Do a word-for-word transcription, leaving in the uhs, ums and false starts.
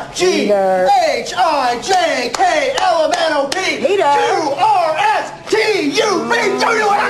G H I J K L M N O P Q R S T U V.